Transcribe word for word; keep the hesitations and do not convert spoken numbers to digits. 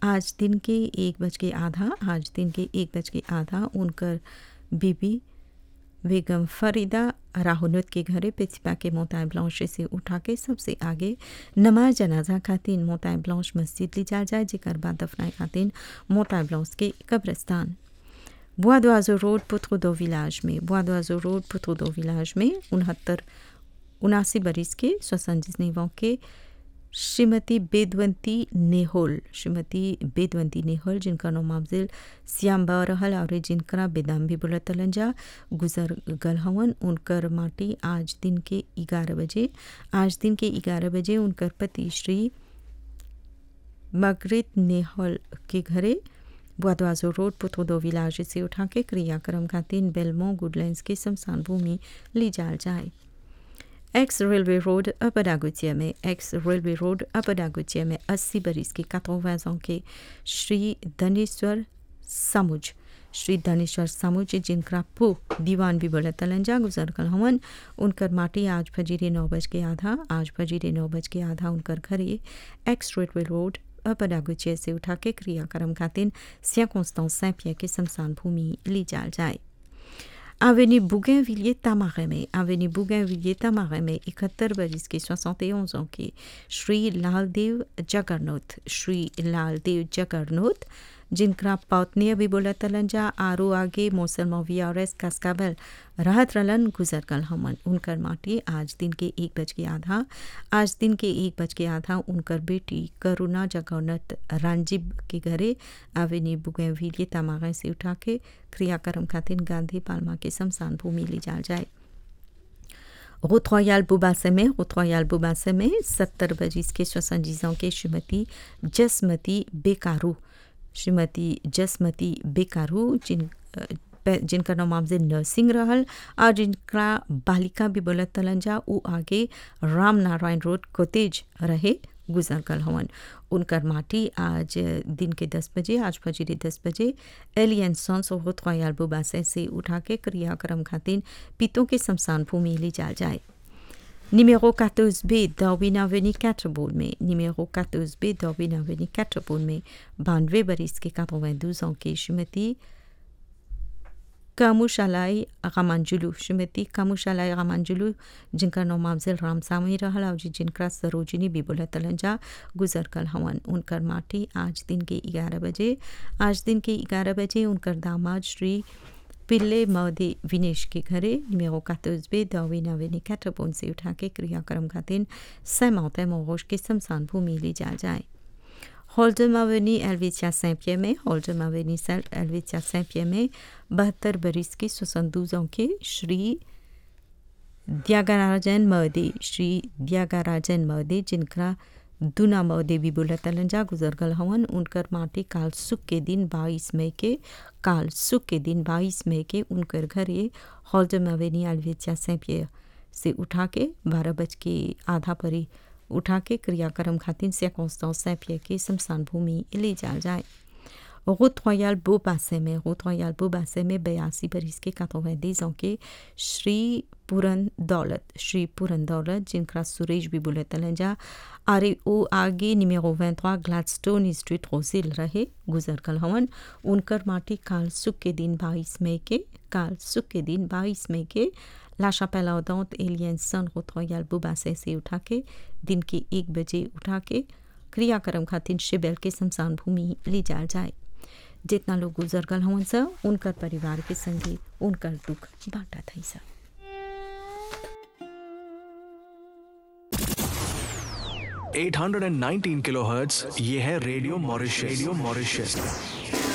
आज दिन के एक बज के आधा आज दिन के एक बज के आधा उनकर बीबी बेगम फरीदा राहुनत के घरे पिछपा के मोताय ब्लांश से उठा के सबसे आगे नमाज जनाजा खातिन मोताय ब्लांश मस्जिद ली जा जाए जेकर बाद दफनाए खातिन मोताय ब्लांश के कब्रिस्तान बोis d'Oiseau रोड पुत्रोदो विलाज में बोis d'Oiseau रोड पुत्रोदो विलाज में उनहत्तर उनासी बरिस के सोसंजिस के श्रीमती बेदवंती नेहोल श्रीमती बेदवंती नेहोल जिनका नाम अफजल श्यामबा रहल और जिनका बेदाम भी बुलतलन जा गुजर गल हवन उनकर माटी आज दिन के ग्यारह बजे आज दिन के ग्यारह बजे उनकर पति श्री मगरित नेहोल के घरे बोis d'Oiseau रोड पुत्रोदो विलाज से उठा के क्रियाक्रम खातिन बेलमो गुडलैंड्स की शमशान भूमि ली जाल जाए। एक्स रेलवे रोड अपडागुचिया में एक्स रेलवे रोड अपडागुचिया में अस्सी बरिस के quatre-vingts ans के श्री धनेश्वर सामुज श्री धनेश्वर सामुज जिनका पो दीवान भी बोला तलंजा गुजर कल हवन उनकर माटी आज फजीरे नौ बज के आधा आज फजीरे नौ बज के आधा उनकर घरे एक्स रेलवे रोड अपडागुचिया से उठा के क्रियाक्रम खातिन सिया कॉन्स्टेंस सैंपिया के शमशान भूमि ली जाल जाए। Avenue Bougainvilliers Tamarin में Avenue Bougainvilliers Tamarin में इकहत्तर बरिस के soixante et onze ans के श्री लालदेव जगरनोथ श्री लालदेव जगरनोथ जिनका पत्नी भी बोला तलंजा आरो आगे मौसम वीआरएस कास्काबल राहत रलन गुजर कल हमन उनकर माटी आज दिन के एक बज के आधा आज दिन के एक बज के आधा उनकर बेटी करुणा जगन्नाथ रांजिब के घरे एवेन्यू बुगेनविलिये तमाrin से उठा के क्रियाक्रम खातिन गांधी पाल्मा के शमशान भूमि ले जाल जाए। रोute royale Boubassé में route royale Boubassé में सत्तर बरिस के soixante-dix ans के श्रीमती जसमती बेकारू श्रीमती जसमती बेकारू जिन जिनका नाम आपसे नरसिंह रहल और जिनका बालिका भी बोलत तलंजा उ आगे राम नारायण रोड कोतेज रहे गुजर कल हवन उनकर माटी आज दिन के दस बजे आज फजीरे दस बजे एलियन सॉन्स रोute royale Boubassé से उठा के क्रियाक्रम खातिन पितों के शमशान भूमि ले जाल जाए। Numéro quatorze B Darwin Avenue Catterbourne में Numéro quatorze B Darwin Avenue Catterbourne में बानवे बरिस के quatre-vingt-douze ans के श्रीमती कामुशालाई रामांजुलू श्रीमती कामुशालाई रामांजुलू जिनका नाम अफजल रामसामी रहल और जिनका सरोजिनी बिबुला तलंजा गुजर कल हवन उनकर माटी आज दिन के ग्यारह बजे आज दिन के ग्यारह बजे उनकर दामाद श्री पिल्ले मौदे विनेश के घरे Numéro quatorze B Darwin Avenue Catterbourne से उठा के क्रियाक्रम खातिन Saint-Martin Montrouge के शमशान भूमि ले जाल जाए। Holdem Avenue Helvetia Saint-Pierre में Holdem Avenue Helvetia Saint-Pierre में बहत्तर बरिस के soixante-douze ans के श्री त्यागराजन मौदे श्री त्यागराजन मौदे जिनका दुना मौदे भी बोला तलंजा गुजर गल हवन उनकर माटी काल सुख के दिन बाईस मई के काल सुख के दिन बाईस मई के उनकर घरे हॉल्डम एवेन्यू एल्वेटिया सैंपियर से उठा के बारह बज के आधा परी उठा के क्रियाक्रम खातिन से कॉन्स्टेंस सैंपियर के शमशान भूमि ले जाल जाए। route royale Beaubassin में route royale Beaubassin में बयासी बरिस के quatre-vingt-dix ans के श्री पूरन दौलत श्री पूरन दौलत जिनका सुरेश भी बोले तलंजा आरे ओ आगे Numéro vingt-trois ग्लैडस्टोन स्ट्रीट रोजिल रहे गुजर कल हवन उनकर माटी काल सुख के दिन बाईस मई के काल सुख के दिन बाईस मई के ला शापेल ardente एलियनसन route royale Beaubassin से उठा के दिन के एक बजे उठा के क्रियाक्रम खातिन शिबेल के शमशान भूमि ले जाल जाए। जितना लोग गुजर गल हवन सा उनकर परिवार के संगे उनकर दुख बांटा थई सा। आठ सौ उन्नीस किलोहर्ट्ज़ ये है रेडियो मॉरिशस रेडियो मॉरिशस